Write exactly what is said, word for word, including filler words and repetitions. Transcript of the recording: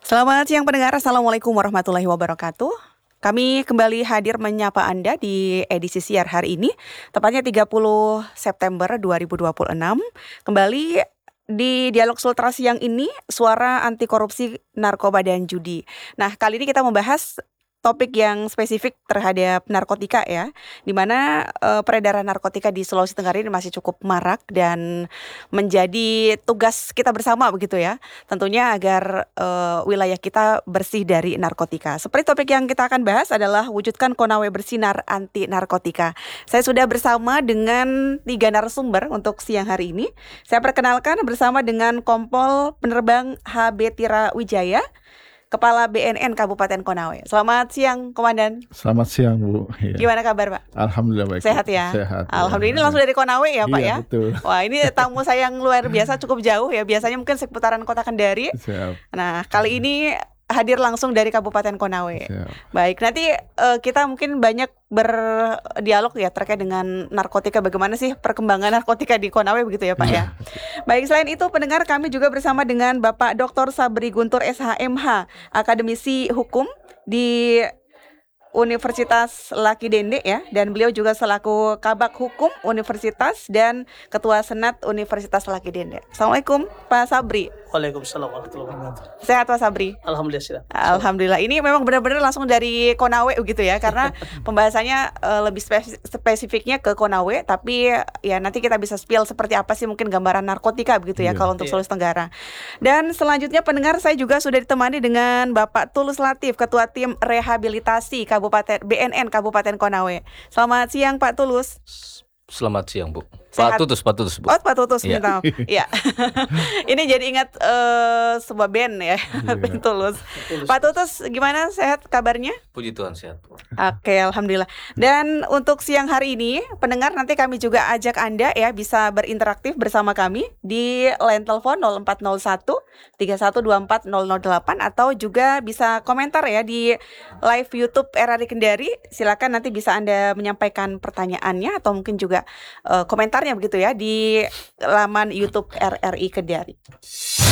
Selamat siang pendengar, Assalamualaikum warahmatullahi wabarakatuh. Kami kembali hadir menyapa Anda di edisi siar hari ini, tepatnya tiga puluh September dua ribu dua puluh enam. Kembali di Dialog Sultra siang ini, suara anti korupsi, narkoba dan judi. Nah, kali ini kita membahas topik yang spesifik terhadap narkotika ya, di mana eh, peredaran narkotika di Sulawesi Tenggara ini masih cukup marak dan menjadi tugas kita bersama begitu ya. Tentunya agar eh, wilayah kita bersih dari narkotika. Seperti topik yang kita akan bahas adalah wujudkan Konawe bersinar anti narkotika. Saya sudah bersama dengan tiga narasumber untuk siang hari ini. Saya perkenalkan bersama dengan Kompol Penerbang H B Tira Wijaya, Kepala B N N Kabupaten Konawe. Selamat siang, Komandan. Selamat siang, Bu. Ya. Gimana kabar, Pak? Alhamdulillah baik. Sehat ya? Sehat. Alhamdulillah. Ya. Ini langsung dari Konawe ya, Pak iya, ya? Betul. Wah, ini tamu saya yang luar biasa, cukup jauh ya. Biasanya mungkin seputaran Kota Kendari. Siap. Nah, kali ini hadir langsung dari Kabupaten Konawe. Siap. Baik, nanti uh, kita mungkin banyak berdialog ya terkait dengan narkotika. Bagaimana sih perkembangan narkotika di Konawe begitu ya, Pak ya? Baik, selain itu pendengar, kami juga bersama dengan Bapak Doktor Sabri Guntur S H M H, akademisi hukum di Universitas Laki Dende ya, dan beliau juga selaku Kabak Hukum Universitas dan Ketua Senat Universitas Laki Dende. Assalamualaikum Pak Sabri. Waalaikumsalam warahmatullahi wabarakatuh. Sehat Pak Sabri? Alhamdulillah sihat. Alhamdulillah. Ini memang benar-benar langsung dari Konawe gitu ya, karena pembahasannya uh, lebih spesif- spesifiknya ke Konawe, tapi ya nanti kita bisa spill seperti apa sih mungkin gambaran narkotika begitu ya, Iya. kalau untuk Iya. Sulawesi Tenggara. Dan selanjutnya pendengar, saya juga sudah ditemani dengan Bapak Tulus Latif, Ketua Tim Rehabilitasi Kabupaten B N N Kabupaten Konawe. Selamat siang Pak Tulus. Selamat siang, Bu. Sehat. Pak Tutus, Pak Tutus, Bu. Oh, Pak Tutus, Iya. minta maaf. Iya. Ini jadi ingat eh, sebuah band ya, band Tulus. Pak Tutus, gimana, sehat kabarnya? Puji Tuhan sehat, Bu. Oke, alhamdulillah. Dan untuk siang hari ini, pendengar, nanti kami juga ajak Anda ya bisa berinteraktif bersama kami di line telepon nol empat nol satu tiga satu dua empat nol nol delapan, atau juga bisa komentar ya di live YouTube R R I Kendari. Silakan nanti bisa Anda menyampaikan pertanyaannya atau mungkin juga uh, komentarnya begitu ya di laman YouTube R R I Kendari.